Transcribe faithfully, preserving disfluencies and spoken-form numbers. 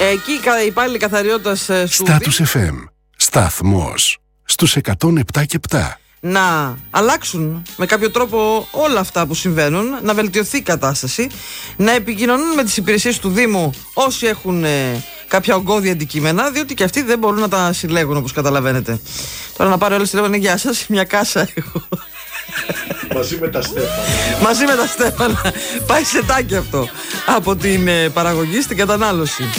Εκεί οι υπάλληλοι καθαριότητας του Status εφ εμ. Σταθμός στους εκατόν επτά και επτά. Να αλλάξουν με κάποιο τρόπο όλα αυτά που συμβαίνουν, να βελτιωθεί η κατάσταση, να επικοινωνούν με τις υπηρεσίες του Δήμου όσοι έχουν ε, κάποια ογκώδη αντικείμενα, διότι και αυτοί δεν μπορούν να τα συλλέγουν, όπως καταλαβαίνετε. Τώρα να πάρω όλες τις τηλέφωνα, γεια σας, μια κάσα έχω. Μαζί με τα Στέφανα. Μαζί με τα Στέφανα. Πάει σετάκι αυτό από την ε, παραγωγή στην κατανάλωση.